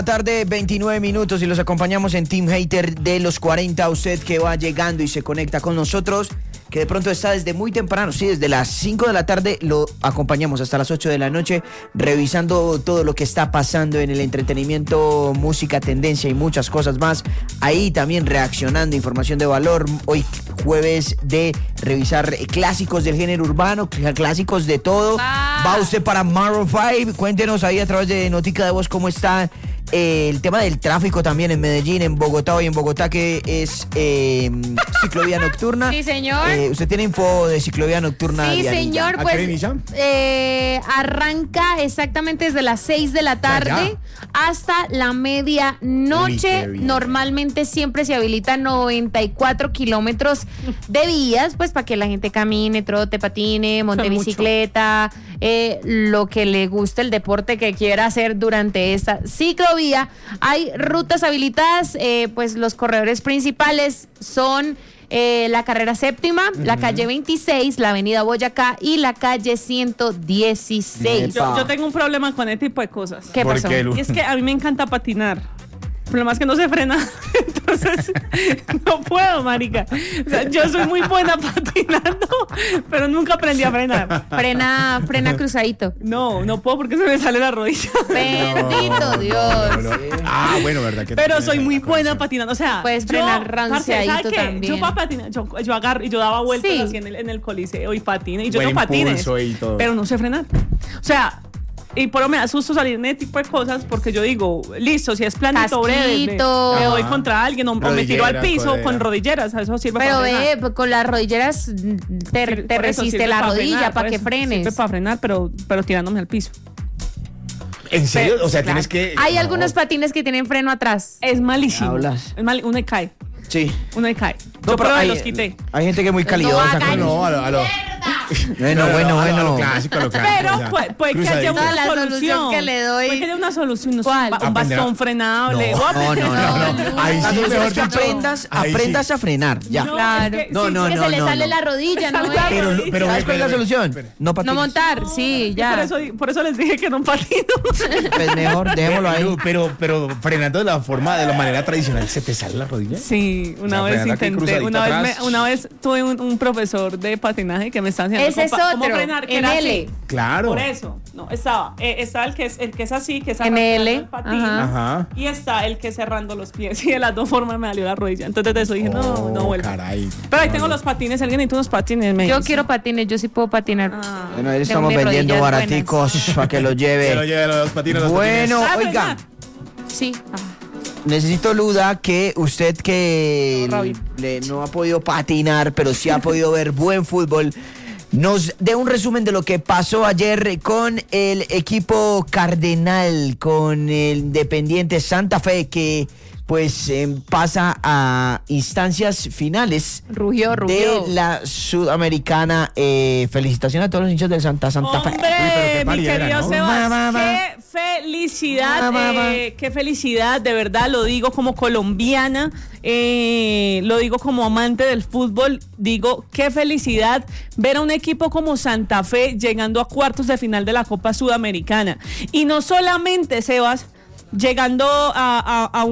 Tarde, 29 minutos y los acompañamos en Team Hater de los 40. Usted que va llegando y se conecta con nosotros, que de pronto está desde muy temprano, sí, desde las 5 de la tarde, lo acompañamos hasta las 8 de la noche, revisando todo lo que está pasando en el entretenimiento, música, tendencia y muchas cosas más. Ahí también reaccionando, información de valor. Hoy jueves de revisar clásicos del género urbano, clásicos de todo. Va usted para Maroon 5, cuéntenos ahí a través de Notica de Voz cómo está el tema del tráfico también en Medellín, en Bogotá, hoy en Bogotá, que es ciclovía nocturna. Sí, señor. ¿Usted tiene info de ciclovía nocturna? Sí, señor, pues arranca exactamente desde las 6 de la tarde hasta la medianoche. Normalmente siempre se habilitan 94 kilómetros de vías, pues para que la gente camine, trote, patine, monte bicicleta, lo que le guste, el deporte que quiera hacer durante esta ciclovía. Hay rutas habilitadas, pues los corredores principales son la carrera séptima, la calle 26, la avenida Boyacá y la calle 116. Yo tengo un problema con este tipo de cosas. ¿Qué pasó? Y es que a mí me encanta patinar. El problema es que no se frena, entonces no puedo, marica. O sea, yo soy muy buena patinando, pero nunca aprendí a frenar. Frena cruzadito. No puedo porque se me sale la rodilla. Bendito Dios. Ah, bueno, verdad que. Pero soy muy buena patinando, o sea. Puedes frenar ranciadito también. Yo para patinar, yo agarro y yo daba vueltas así en el coliseo y patine, y yo no patines, pero no sé frenar. O sea. Y por lo me da susto salir en ese tipo de cosas porque yo digo, listo, si es planito breve, me doy contra alguien o me tiro al piso con rodilleras, eso sirve para frenar. Pero con las rodilleras te resiste la rodilla para que frenes. Sirve para frenar, pero tirándome al piso. ¿En serio? O sea, tienes que... Hay algunos patines que tienen freno atrás. Es malísimo. Uno cae. Sí. Uno cae. Yo los quité. Hay gente que es muy calidosa. Bueno. A lo clásico. Pero puede que haya una solución que le doy. Puede que haya una solución. ¿Cuál? Un bastón frenable. No. Ahí sí mejor que aprendas a frenar. Ya. Claro. Que se le sale la rodilla, ¿no? Pero ¿sabes cuál es la solución? No montar, sí, ya. Por eso les dije que no patino. Pues mejor, dejémoslo ahí. Pero frenando de la manera tradicional, ¿se te sale la rodilla? Sí, una vez intenté. Una vez tuve un profesor de patinaje que me estaba enseñando cómo frenar, que era L. así. Claro. Por eso. No, estaba el que es así, que es ML. el patín. Ajá. Y está el que es cerrando los pies. Y de las dos formas me salió la rodilla. Entonces de eso dije, no vuelvo. Caray. Pero ahí tengo los patines. Alguien necesita unos patines. Yo quiero patines, yo sí puedo patinar. Bueno, ahí estamos vendiendo baraticos para que los lleve. Que lo lleve los patines. Bueno, oiga. Sí. Necesito, Luda, que usted que no ha podido patinar, pero sí ha podido ver buen fútbol, nos dé un resumen de lo que pasó ayer con el equipo cardenal, con el Independiente Santa Fe, que pues pasa a instancias finales de la Sudamericana. Felicitaciones a todos los hinchas del Santa Fe. ¡Hombre, mi querido Sebas! ¡Qué felicidad! ¡Qué felicidad! De verdad, lo digo como colombiana, lo digo como amante del fútbol. Digo, qué felicidad ver a un equipo como Santa Fe llegando a cuartos de final de la Copa Sudamericana. Y no solamente, Sebas, llegando a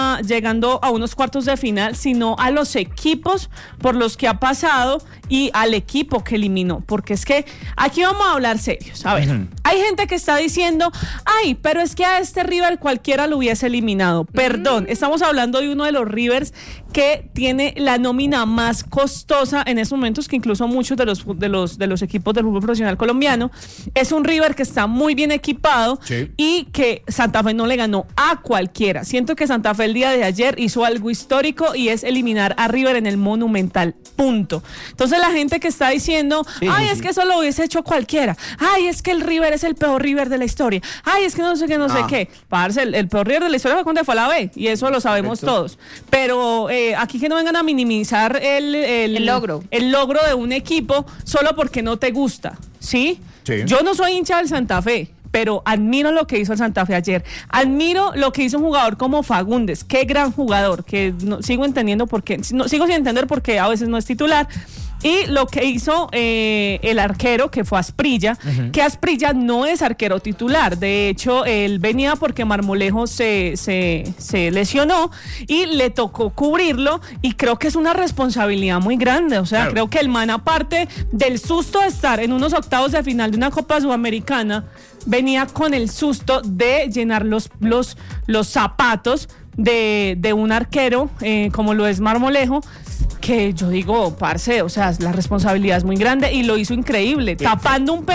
unos cuartos de final, sino a los equipos por los que ha pasado y al equipo que eliminó, porque es que aquí vamos a hablar serios. A ver, hay gente que está diciendo, pero es que a este River cualquiera lo hubiese eliminado. Perdón, estamos hablando de uno de los Rivers que tiene la nómina más costosa en estos momentos, que incluso muchos de los equipos del fútbol profesional colombiano. Es un River que está muy bien equipado, sí, y que Santa Fe no le ganó a cualquiera. Siento que Santa Fe el día de ayer hizo algo histórico y es eliminar a River en el Monumental, punto. Entonces la gente que está diciendo, es que eso lo hubiese hecho cualquiera, es que el River es el peor River de la historia, es que no sé qué, parce, el peor River de la historia fue cuando fue a la B, y eso lo sabemos todos, pero aquí que no vengan a minimizar el logro de un equipo solo porque no te gusta, ¿sí? Yo no soy hincha del Santa Fe, pero admiro lo que hizo el Santa Fe ayer. Admiro lo que hizo un jugador como Fagundes. Qué gran jugador, que sigo sin entender por qué a veces no es titular. Y lo que hizo el arquero, que fue Asprilla, que Asprilla no es arquero titular. De hecho, él venía porque Marmolejo se lesionó y le tocó cubrirlo, y creo que es una responsabilidad muy grande. O sea, claro, creo que el man, aparte del susto de estar en unos octavos de final de una Copa Sudamericana, venía con el susto de llenar los zapatos de un arquero como lo es Marmolejo, que yo digo, parce, o sea, la responsabilidad es muy grande, y lo hizo increíble, tapando un